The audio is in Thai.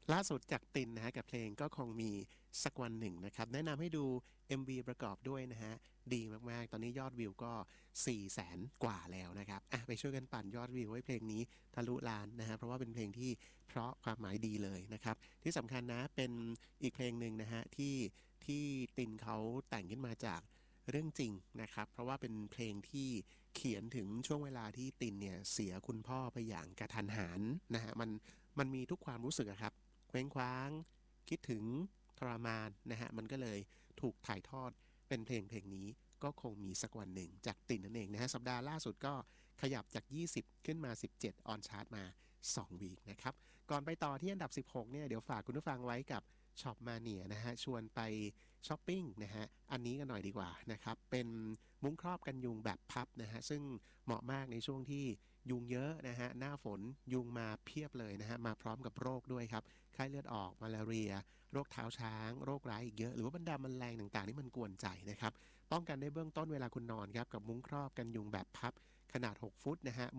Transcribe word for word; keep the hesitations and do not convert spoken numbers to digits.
ล่าสุดจากตินนะฮะกับเพลงก็คงมีสักวันหนึ่งนะครับแนะนำให้ดู เอ็ม วี ประกอบด้วยนะฮะดีมากๆตอนนี้ยอดวิวก็สี่แสนกว่าแล้วนะครับอ่ะไปช่วยกันปั่นยอดวิวให้เพลงนี้ทะลุล้านนะฮะเพราะว่าเป็นเพลงที่เพราะความหมายดีเลยนะครับที่สำคัญนะเป็นอีกเพลงหนึ่งนะฮะที่ที่ตินเขาแต่งขึ้นมาจากเรื่องจริงนะครับเพราะว่าเป็นเพลงที่เขียนถึงช่วงเวลาที่ตินเนี่ยเสียคุณพ่อไปอย่างกระทันหันนะฮะมันมันมีทุกความรู้สึกอะครับ เคว้งคว้างคิดถึงทรมานนะฮะมันก็เลยถูกถ่ายทอดเป็นเพลงเพลงนี้ก็คงมีสักวันหนึ่งจากติ่นนั่นเองนะฮะสัปดาห์ล่าสุดก็ขยับจากยี่สิบขึ้นมาสิบเจ็ดออนชาร์ตมาสองวีคนะครับก่อนไปต่อที่อันดับสิบหกเนี่ยเดี๋ยวฝากคุณผู้ฟังไว้กับช็อปมาเนียนะฮะชวนไปช้อปปิ้งนะฮะอันนี้กันหน่อยดีกว่านะครับเป็นมุ้งครอบกันยุงแบบพับนะฮะซึ่งเหมาะมากในช่วงที่ยุงเยอะนะฮะหน้าฝนยุงมาเพียบเลยนะฮะมาพร้อมกับโรคด้วยครับไข้เลือดออกมาลาเรียโรคเท้าช้างโรคร้ายอีกเยอะหรือว่าบรรดาแมลงต่างๆที่มันกวนใจนะครับป้องกันได้เบื้องต้นเวลาคุณนอนครับกับมุ้งครอบกันยุงแบบพับขนาดหกฟุตนะฮะ